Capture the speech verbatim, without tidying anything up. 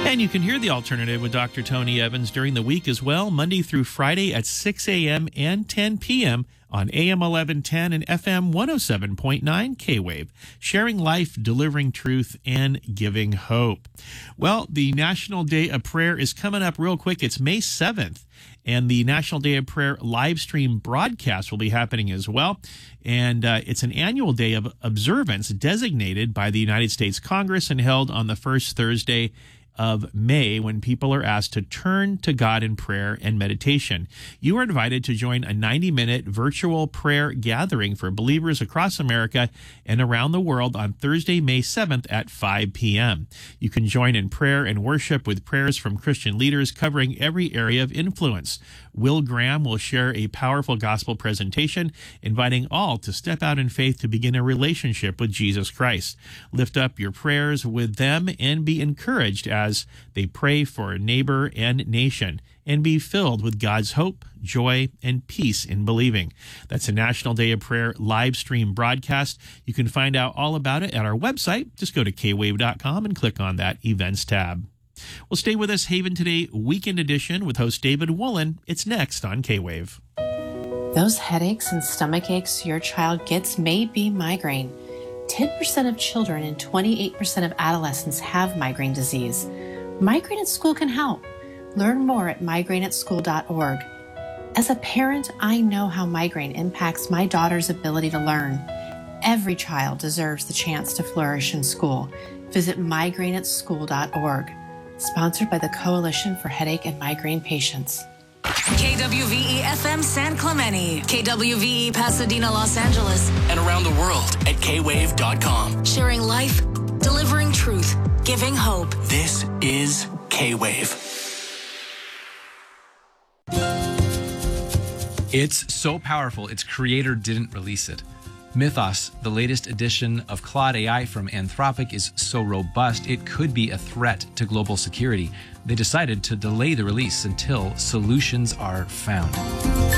And you can hear The Alternative with Doctor Tony Evans during the week as well, Monday through Friday at six a.m. and ten p.m. on A M eleven ten and F M one oh seven point nine K-Wave, sharing life, delivering truth, and giving hope. Well, the National Day of Prayer is coming up real quick. It's May seventh, and the National Day of Prayer live stream broadcast will be happening as well. And uh, it's an annual day of observance designated by the United States Congress and held on the first Thursday of May, when people are asked to turn to God in prayer and meditation. You are invited to join a ninety minute virtual prayer gathering for believers across America and around the world on Thursday, May seventh at five p.m. You can join in prayer and worship with prayers from Christian leaders covering every area of influence. Will Graham will share a powerful gospel presentation, inviting all to step out in faith to begin a relationship with Jesus Christ. Lift up your prayers with them and be encouraged as they pray for a neighbor and nation, and be filled with God's hope, joy, and peace in believing. That's a National Day of Prayer live stream broadcast. You can find out all about it at our website. Just go to k wave dot com and click on that events tab. Well, stay with us, Haven Today Weekend Edition with host David Woolen. It's next on K-Wave. Those headaches and stomach aches your child gets may be migraine. ten percent of children and twenty-eight percent of adolescents have migraine disease. Migraine at School can help. Learn more at migraine at school dot org. As a parent, I know how migraine impacts my daughter's ability to learn. Every child deserves the chance to flourish in school. Visit migraine at school dot org. Sponsored by the Coalition for Headache and Migraine Patients. K W V E F M San Clemente, K W V E Pasadena, Los Angeles, and around the world at k wave dot com. Sharing life, delivering truth, giving hope. This is K-Wave. It's so powerful, its creator didn't release it. Mythos, the latest edition of Claude A I from Anthropic, is so robust it could be a threat to global security. They decided to delay the release until solutions are found.